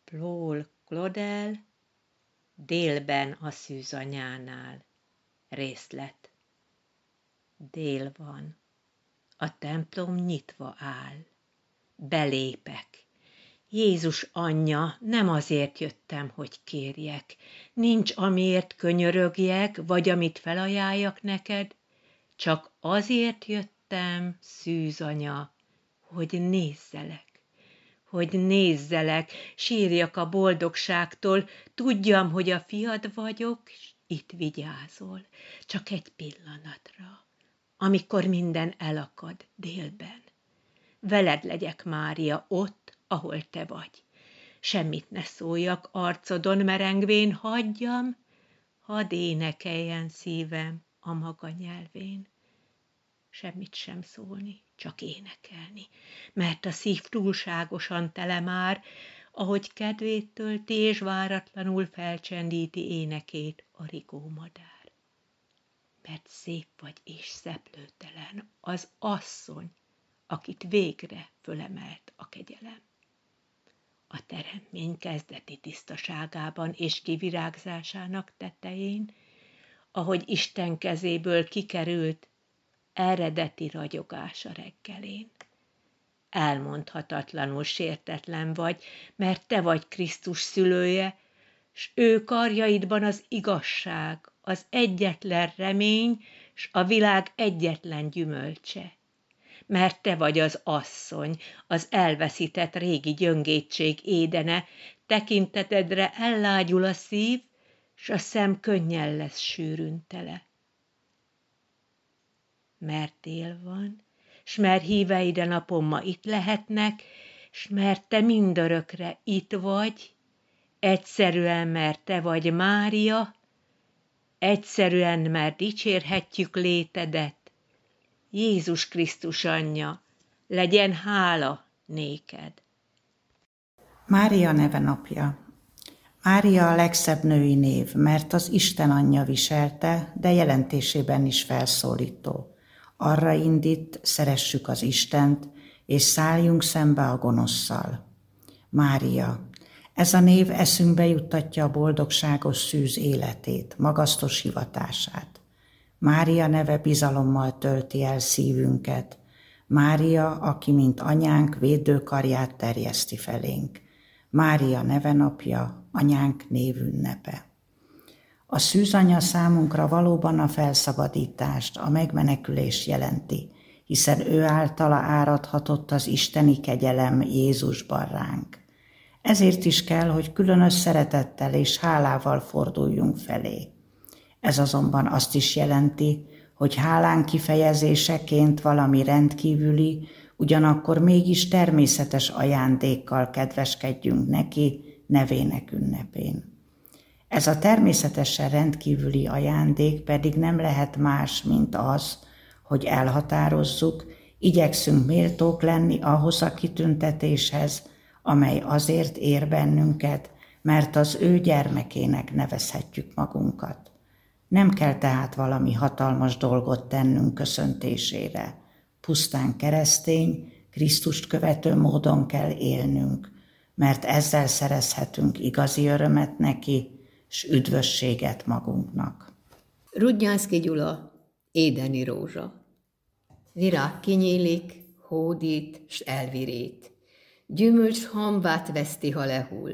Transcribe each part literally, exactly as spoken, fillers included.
Paul Claudel, délben a szűzanyánál. Részlet. Dél van. A templom nyitva áll. Belépek. Jézus anyja, nem azért jöttem, hogy kérjek. Nincs amiért könyörögjek, vagy amit felajánljak neked. Csak azért jöttem, szűzanya, hogy nézzelek. Hogy nézzelek, sírjak a boldogságtól, tudjam, hogy a fiad vagyok, s itt vigyázol, csak egy pillanatra, amikor minden elakad délben. Veled legyek, Mária, ott, ahol te vagy. Semmit ne szóljak arcodon merengvén, hagyjam, hadd énekeljen szívem a maga nyelvén. Semmit sem szólni, csak énekelni, mert a szív túlságosan tele már, ahogy kedvét tölti és váratlanul felcsendíti énekét a rigómadár. Mert szép vagy és szeplőtelen az asszony, akit végre fölemelt a kegyelem. A teremtmény kezdeti tisztaságában és kivirágzásának tetején, ahogy Isten kezéből kikerült, eredeti ragyogása reggelén. Elmondhatatlanul sértetlen vagy, mert te vagy Krisztus szülője, s ő karjaidban az igazság, az egyetlen remény, s a világ egyetlen gyümölcse. Mert te vagy az asszony, az elveszített régi gyöngétség édene, tekintetedre ellágyul a szív, s a szem könnyen lesz sűrűn tele. Mert dél van, s mert híveid a napon ma itt lehetnek, s mert te mindörökre itt vagy, egyszerűen, mert te vagy Mária, egyszerűen, mert dicsérhetjük létedet, Jézus Krisztus anyja, legyen hála néked. Mária neve napja. Mária a legszebb női név, mert az Isten anyja viselte, de jelentésében is felszólító. Arra indít, szeressük az Istent, és szálljunk szembe a gonosszal. Mária. Ez a név eszünkbe juttatja a boldogságos szűz életét, magasztos hivatását. Mária neve bizalommal tölti el szívünket. Mária, aki mint anyánk védőkarját terjeszti felénk. Mária neve napja, anyánk névünnepe. A szűzanya számunkra valóban a felszabadítást, a megmenekülést jelenti, hiszen ő általa áradhatott az isteni kegyelem Jézusban ránk. Ezért is kell, hogy különös szeretettel és hálával forduljunk felé. Ez azonban azt is jelenti, hogy hálán kifejezéseként valami rendkívüli, ugyanakkor mégis természetes ajándékkal kedveskedjünk neki nevének ünnepén. Ez a természetesen rendkívüli ajándék pedig nem lehet más, mint az, hogy elhatározzuk, igyekszünk méltók lenni ahhoz a kitüntetéshez, amely azért ér bennünket, mert az ő gyermekének nevezhetjük magunkat. Nem kell tehát valami hatalmas dolgot tennünk köszöntésére. Pusztán keresztény, Krisztust követő módon kell élnünk, mert ezzel szerezhetünk igazi örömet neki, s üdvösséget magunknak. Rudnyánszky Gyula, Édeni rózsa. Virág kinyílik, hódít, s elvirít. Gyümölcs hambát veszti, ha lehull.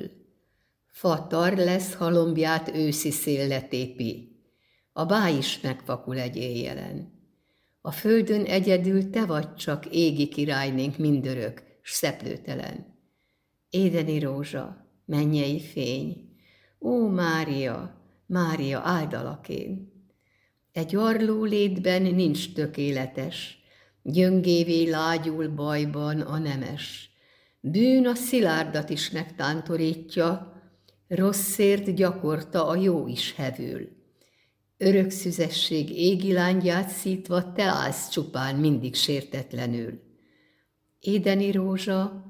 Fa tar lesz, ha lombját őszi szél letépi. A báj is megvakul egy éjjelen. A földön egyedül te vagy csak égi királynénk mindörök, s szeplőtelen. Édeni rózsa, mennyei fény, ó, Mária, Mária, áldalak én. Egy arló létben nincs tökéletes, gyöngévé lágyul bajban a nemes. Bűn a szilárdat is megtántorítja, rosszért gyakorta a jó is hevül. Örök szüzesség égi lángyát szítva te állsz csupán mindig sértetlenül. Édeni rózsa,